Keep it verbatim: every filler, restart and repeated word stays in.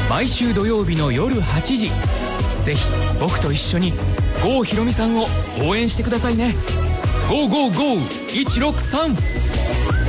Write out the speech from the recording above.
毎週土曜日の夜はちじ、ぜひ僕と一緒に郷ひろみさんを応援してくださいね。ゴーゴーゴーいちろくさん。